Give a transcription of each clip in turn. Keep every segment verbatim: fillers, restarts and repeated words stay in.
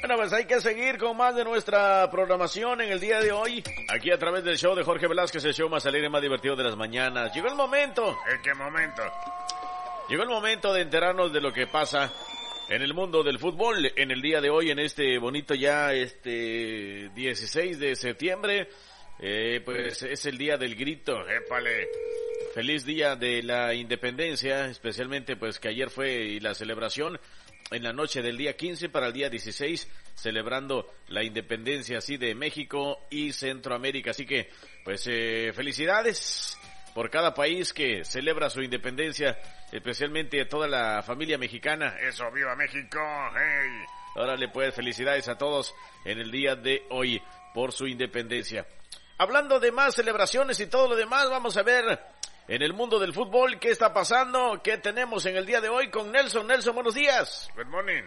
Bueno, pues hay que seguir con más de nuestra programación en el día de hoy, aquí a través del show de Jorge Velázquez, el show más alegre y más divertido de las mañanas. Llegó el momento. ¿En qué momento? Llegó el momento de enterarnos de lo que pasa en el mundo del fútbol en el día de hoy, en este bonito ya este dieciséis de septiembre. Eh, pues es el día del grito. Épale. Feliz día de la independencia, especialmente pues que ayer fue la celebración en la noche del día quince para el día dieciséis, celebrando la independencia así de México y Centroamérica. Así que pues eh, felicidades por cada país que celebra su independencia, especialmente a toda la familia mexicana. Eso, viva México, hey. Órale pues, felicidades a todos en el día de hoy por su independencia. Hablando de más celebraciones y todo lo demás, vamos a ver en el mundo del fútbol qué está pasando, qué tenemos en el día de hoy con Nelson. Nelson, buenos días. Good morning.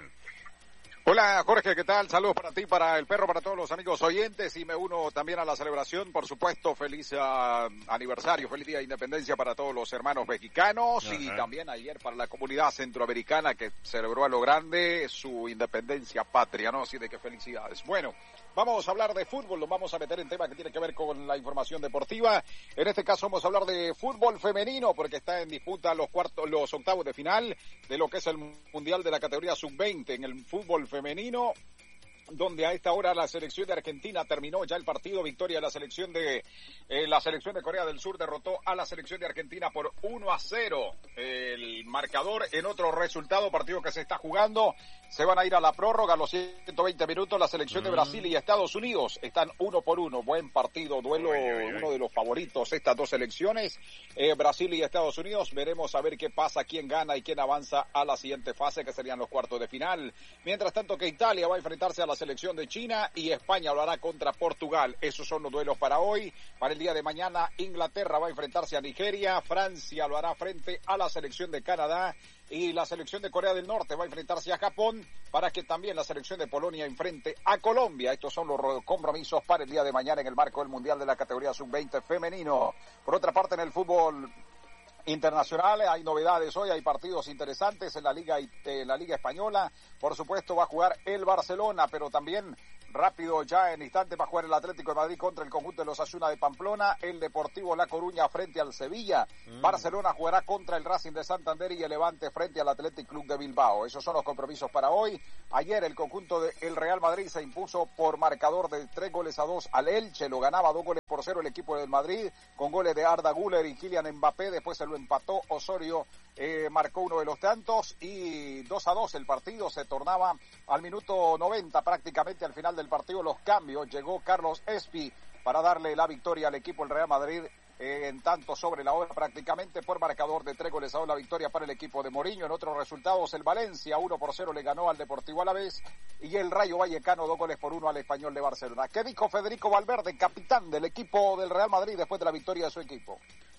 Hola Jorge, ¿qué tal? Saludos para ti, para el perro, para todos los amigos oyentes, y me uno también a la celebración, por supuesto, feliz uh, aniversario, feliz día de independencia para todos los hermanos mexicanos. Ajá. Y también ayer para la comunidad centroamericana que celebró a lo grande su independencia patria, ¿no? Así de que felicidades. Bueno, vamos a hablar de fútbol, nos vamos a meter en tema que tiene que ver con la información deportiva. En este caso vamos a hablar de fútbol femenino porque está en disputa los cuartos, los octavos de final de lo que es el Mundial de la categoría sub veinte en el fútbol femenino, donde a esta hora la selección de Argentina terminó ya el partido, victoria de la selección de eh, la selección de Corea del Sur derrotó a la selección de Argentina por uno a cero. El marcador en otro resultado, partido que se está jugando, se van a ir a la prórroga a los ciento veinte minutos. La selección de Brasil y Estados Unidos están uno por uno. Buen partido, duelo, uno de los favoritos estas dos selecciones, eh, Brasil y Estados Unidos. Veremos a ver qué pasa, quién gana y quién avanza a la siguiente fase, que serían los cuartos de final. Mientras tanto que Italia va a enfrentarse a la selección de China y España lo hará contra Portugal. Esos son los duelos para hoy. Para el día de mañana, Inglaterra va a enfrentarse a Nigeria, Francia lo hará frente a la selección de Canadá y la selección de Corea del Norte va a enfrentarse a Japón, para que también la selección de Polonia enfrente a Colombia. Estos son los compromisos para el día de mañana en el marco del Mundial de la categoría sub veinte femenino. Por otra parte, en el fútbol internacional hay novedades hoy, hay partidos interesantes en la Liga, en la Liga Española. Por supuesto va a jugar el Barcelona, pero también rápido ya en instante va a jugar el Atlético de Madrid contra el conjunto de los Osasuna de Pamplona, el Deportivo La Coruña frente al Sevilla, mm. Barcelona jugará contra el Racing de Santander y el Levante frente al Athletic Club de Bilbao. Esos son los compromisos para hoy. Ayer el conjunto del Real Madrid se impuso por marcador de tres goles a dos al Elche, lo ganaba dos goles por cero el equipo del Madrid, con goles de Arda Güler y Kylian Mbappé. Después se lo empató Osorio, eh, marcó uno de los tantos y dos a dos el partido se tornaba al minuto noventa, prácticamente al final del partido. Los cambios, llegó Carlos Espi para darle la victoria al equipo del Real Madrid eh, en tanto sobre la hora, prácticamente por marcador de tres goles a dos la victoria para el equipo de Mourinho. En otros resultados, el Valencia uno por cero le ganó al Deportivo Alavés y el Rayo Vallecano dos goles por uno al Español de Barcelona. ¿Qué dijo Federico Valverde, capitán del equipo del Real Madrid, después de la victoria de su equipo?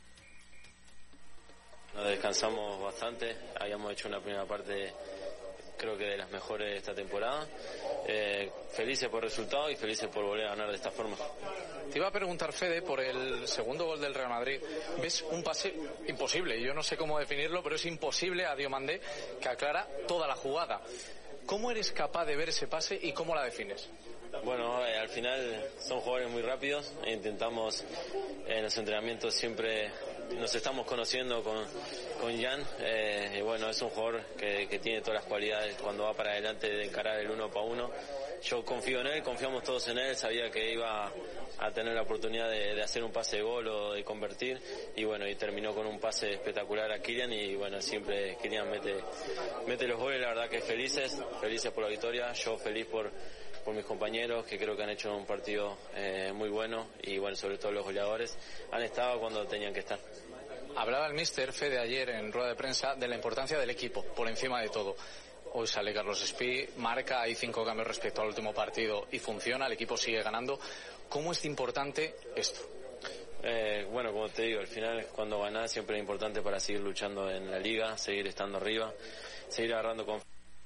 Nos descansamos bastante, habíamos hecho una primera parte creo que de las mejores de esta temporada. Eh, felices por el resultado y felices por volver a ganar de esta forma. Te iba a preguntar, Fede, por el segundo gol del Real Madrid. ¿Ves un pase imposible? Yo no sé cómo definirlo, pero es imposible a Diomandé, que aclara toda la jugada. ¿Cómo eres capaz de ver ese pase y cómo la defines? Bueno, eh, al final son jugadores muy rápidos e intentamos en los entrenamientos siempre nos estamos conociendo con, con Jan eh, y bueno, es un jugador que, que tiene todas las cualidades cuando va para adelante de encarar el uno para uno. Yo confío en él, confiamos todos en él, sabía que iba a tener la oportunidad de, de hacer un pase de gol o de convertir y bueno, y terminó con un pase espectacular a Kylian y bueno, siempre Kylian mete, mete los goles, la verdad que felices, felices por la victoria, yo feliz por por mis compañeros que creo que han hecho un partido eh, muy bueno y bueno, sobre todo los goleadores han estado cuando tenían que estar. Hablaba el míster Fede ayer en rueda de prensa de la importancia del equipo por encima de todo. Hoy sale Carlos Espí, marca, hay cinco cambios respecto al último partido y funciona, el equipo sigue ganando. ¿Cómo es importante esto? Eh, bueno, como te digo, al final cuando ganás siempre es importante para seguir luchando en la liga, seguir estando arriba, seguir agarrando confianza.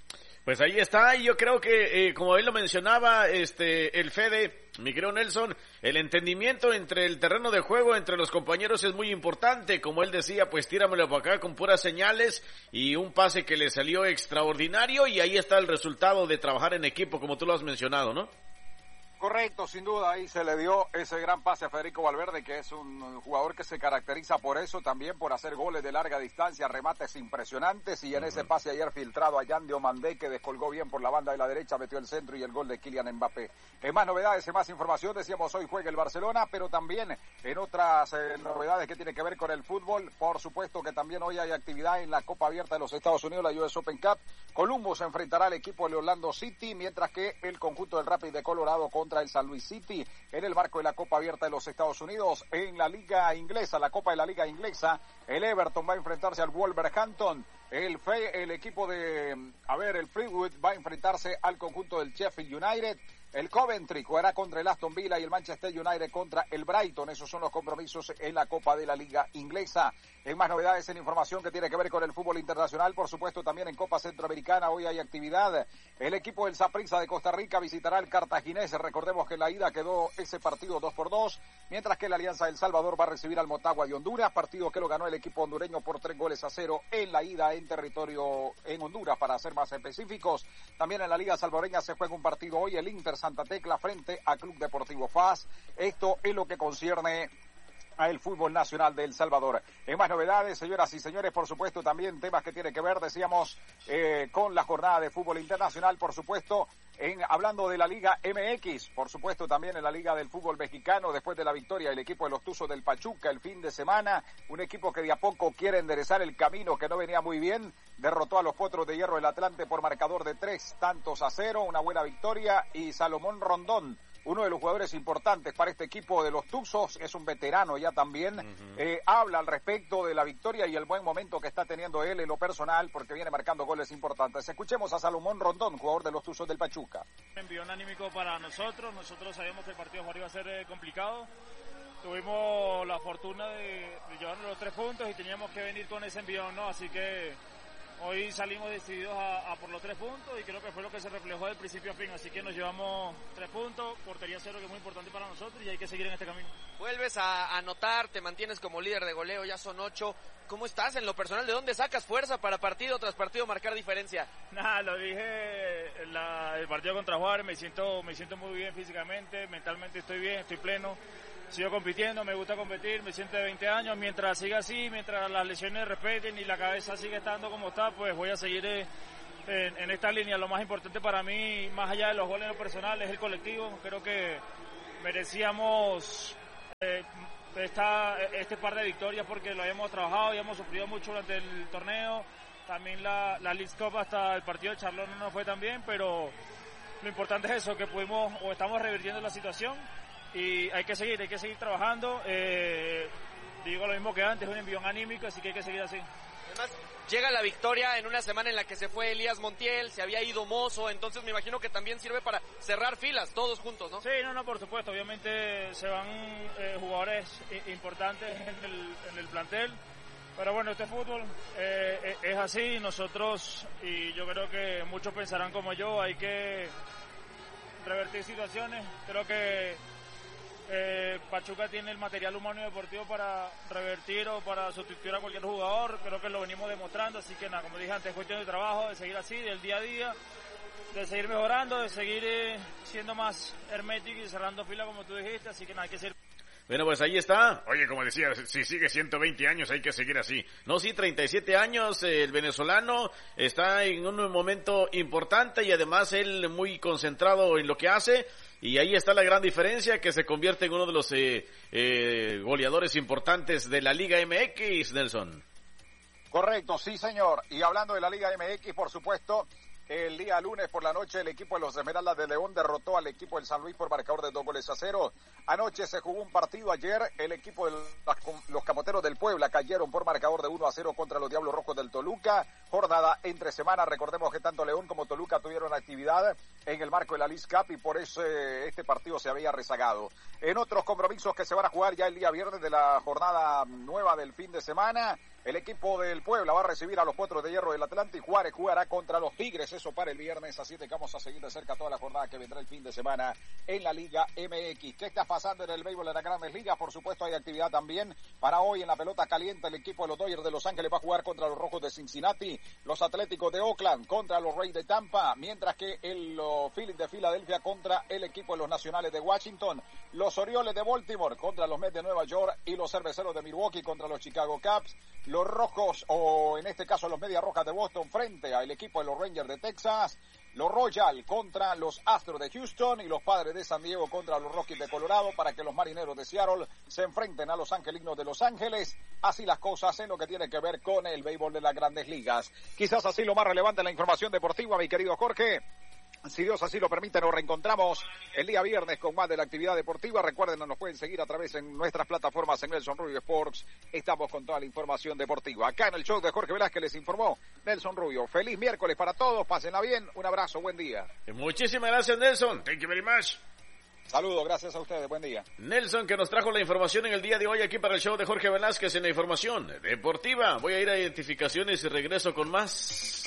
Pues ahí está, y yo creo que, eh, como él lo mencionaba, este, el Fede, mi querido Nelson, el entendimiento entre el terreno de juego, entre los compañeros es muy importante. Como él decía, pues tíramelo para acá con puras señales y un pase que le salió extraordinario, y ahí está el resultado de trabajar en equipo, como tú lo has mencionado, ¿no? Correcto, sin duda, ahí se le dio ese gran pase a Federico Valverde, que es un jugador que se caracteriza por eso, también por hacer goles de larga distancia, remates impresionantes, y en uh-huh. ese pase ayer filtrado a Yan Diomandé, que descolgó bien por la banda de la derecha, metió el centro y el gol de Kylian Mbappé. En más novedades, en más información, decíamos hoy juega el Barcelona, pero también en otras eh, novedades que tienen que ver con el fútbol, por supuesto que también hoy hay actividad en la Copa Abierta de los Estados Unidos, la U S Open Cup. Columbus se enfrentará al equipo de Orlando City, mientras que el conjunto del Rapid de Colorado contra el San Luis City en el marco de la Copa Abierta de los Estados Unidos. En la Liga Inglesa, la Copa de la Liga Inglesa, el Everton va a enfrentarse al Wolverhampton. El, Fe, el equipo de, a ver, el Fleetwood va a enfrentarse al conjunto del Sheffield United. El Coventry jugará contra el Aston Villa y el Manchester United contra el Brighton. Esos son los compromisos en la Copa de la Liga Inglesa. En más novedades en información que tiene que ver con el fútbol internacional, por supuesto también en Copa Centroamericana hoy hay actividad. El equipo del Saprissa de Costa Rica visitará el Cartaginés. Recordemos que en la ida quedó ese partido dos por dos, mientras que la Alianza del Salvador va a recibir al Motagua de Honduras, partido que lo ganó el equipo hondureño por tres goles a cero en la ida en territorio en Honduras, para ser más específicos. También en la Liga Salvadoreña se juega un partido hoy, el Inter Santa Tecla frente a Club Deportivo F A S. Esto es lo que concierne a el fútbol nacional de El Salvador. En más novedades, señoras y señores, por supuesto también temas que tienen que ver, decíamos, eh, con la jornada de fútbol internacional, por supuesto, en hablando de la Liga M X, por supuesto también en la Liga del Fútbol Mexicano, después de la victoria del equipo de los Tuzos del Pachuca el fin de semana, un equipo que de a poco quiere enderezar el camino que no venía muy bien, derrotó a los Potros de Hierro del Atlante por marcador de tres tantos a cero, una buena victoria, y Salomón Rondón, uno de los jugadores importantes para este equipo de los Tuzos, es un veterano ya también, uh-huh. eh, habla al respecto de la victoria y el buen momento que está teniendo él en lo personal, porque viene marcando goles importantes. Escuchemos a Salomón Rondón, jugador de los Tuzos del Pachuca. Envión anímico para nosotros, nosotros sabíamos que el partido iba a ser eh, complicado, tuvimos la fortuna de, de llevarnos los tres puntos y teníamos que venir con ese envión, ¿no? Así que hoy salimos decididos a, a por los tres puntos y creo que fue lo que se reflejó del principio a fin, así que nos llevamos tres puntos, portería cero, que es muy importante para nosotros, y hay que seguir en este camino. Vuelves a anotar, te mantienes como líder de goleo, ya son ocho. ¿Cómo estás en lo personal? ¿De dónde sacas fuerza para partido tras partido marcar diferencia? Nada, lo dije en la, el partido contra Juárez, me siento, me siento muy bien físicamente, mentalmente estoy bien, estoy pleno. Sigo compitiendo, me gusta competir, me siento de veinte años, mientras siga así, mientras las lesiones respeten y la cabeza sigue estando como está, pues voy a seguir eh, en, en esta línea. Lo más importante para mí, más allá de los goles en lo personal, es el colectivo. Creo que merecíamos eh, esta, este par de victorias porque lo habíamos trabajado y hemos sufrido mucho durante el torneo. También la, la League Cup hasta el partido de Charlotte no nos fue tan bien, pero lo importante es eso, que pudimos o estamos revirtiendo la situación. Y hay que seguir, hay que seguir trabajando. Eh, digo lo mismo que antes, es un envión anímico, así que hay que seguir así. Además, llega la victoria en una semana en la que se fue Elías Montiel, se había ido Mozo, entonces me imagino que también sirve para cerrar filas, todos juntos, ¿no? Sí, no, no, por supuesto, obviamente se van eh, jugadores importantes en el, en el plantel, pero bueno, este fútbol eh, es así, nosotros, y yo creo que muchos pensarán como yo, hay que revertir situaciones, creo que Eh, Pachuca tiene el material humano y deportivo para revertir o para sustituir a cualquier jugador, creo que lo venimos demostrando, así que nada, como dije antes, es cuestión de trabajo, de seguir así, del día a día, de seguir mejorando, de seguir eh, siendo más hermético y cerrando fila como tú dijiste, así que nada, hay que seguir. Bueno, pues ahí está. Oye, como decía, si sigue ciento veinte años hay que seguir así. No, sí, treinta y siete años, eh, el venezolano está en un momento importante y además él muy concentrado en lo que hace. Y ahí está la gran diferencia, que se convierte en uno de los eh, eh, goleadores importantes de la Liga M X, Nelson. Correcto, sí señor. Y hablando de la Liga M X, por supuesto, el día lunes por la noche el equipo de los Esmeraldas de León derrotó al equipo del San Luis por marcador de dos goles a cero. Anoche se jugó un partido ayer, el equipo de los Camoteros del Puebla cayeron por marcador de uno a cero contra los Diablos Rojos del Toluca. Jornada entre semana, recordemos que tanto León como Toluca tuvieron actividad en el marco de la League Cup y por eso este partido se había rezagado. En otros compromisos que se van a jugar ya el día viernes de la jornada nueva del fin de semana, El equipo del Puebla va a recibir a los Potros de Hierro del Atlante y Juárez jugará contra los Tigres. Eso para el viernes, así que vamos a seguir de cerca toda la jornada que vendrá el fin de semana en la Liga M X. ¿Qué está pasando en el béisbol de las Grandes Ligas? Por supuesto, hay actividad también para hoy en la pelota caliente. El equipo de los Dodgers de Los Ángeles va a jugar contra los Rojos de Cincinnati, los Atléticos de Oakland contra los Rays de Tampa, mientras que el, los Phillies de Filadelfia contra el equipo de los Nacionales de Washington, los Orioles de Baltimore contra los Mets de Nueva York y los Cerveceros de Milwaukee contra los Chicago Cubs, los Rojos, o en este caso los Medias Rojas de Boston frente al equipo de los Rangers de Texas, los Royals contra los Astros de Houston y los Padres de San Diego contra los Rockies de Colorado, para que los Marineros de Seattle se enfrenten a los Angelinos de Los Ángeles. Así las cosas en lo que tiene que ver con el béisbol de las Grandes Ligas. Quizás así lo más relevante en la información deportiva, mi querido Jorge. Si Dios así lo permite, nos reencontramos el día viernes con más de la actividad deportiva. Recuerden, nos pueden seguir a través en nuestras plataformas en Nelson Rubio Sports. Estamos con toda la información deportiva. Acá en el show de Jorge Velázquez les informó Nelson Rubio. Feliz miércoles para todos, pásenla bien, un abrazo, buen día. Muchísimas gracias, Nelson. Thank you very much. Saludos, gracias a ustedes, buen día. Nelson, que nos trajo la información en el día de hoy aquí para el show de Jorge Velázquez en la información deportiva. Voy a ir a identificaciones y regreso con más.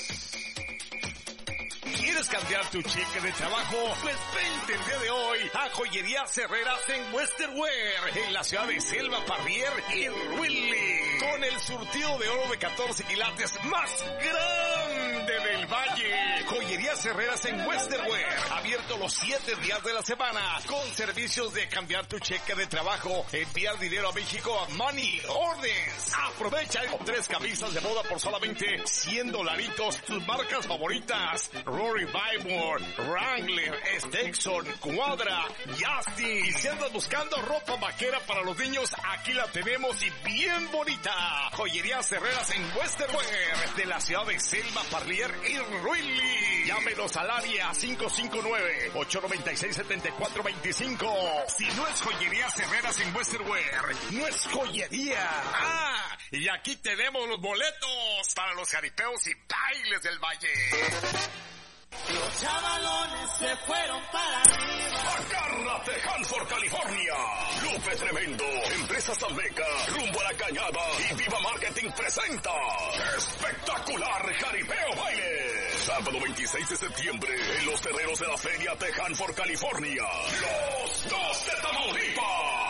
¿Quieres cambiar tu cheque de trabajo? Pues vente el día de hoy a Joyerías Herreras en Western Wear, en la ciudad de Selva, Parrier y Ruili, con el surtido de oro de catorce quilates más grande del Valle. Joyerías Herreras en Western Wear, abierto los siete días de la semana, con servicios de cambiar tu cheque de trabajo, enviar dinero a México a Money Orders. Aprovecha tres camisas de boda por solamente cien dolaritos, tus marcas favoritas, Rory Bybor, Wrangler, Stetson, Cuadra, Justin. Y si andas buscando ropa vaquera para los niños, aquí la tenemos y bien bonita. Joyerías Herreras en Western Wear, de la ciudad de Selma, Parrier y Ruili. Llámenos al área cinco cinco nueve, ocho nueve seis, siete cuatro dos cinco. Si no es Joyerías Herreras en Western Wear, no es joyería. Ah, y aquí tenemos los boletos para los jaripeos y bailes del Valle. Los chavalones se fueron para arriba. Agárrate, Hanford, California. Lupe Tremendo, Empresas Almeca, Rumbo a la Cañada y Viva Marketing presenta Espectacular Jaripeo Baile. Sábado veintiséis de septiembre en los terrenos de la Feria de Hanford, California. Los Dos de Tamaulipas.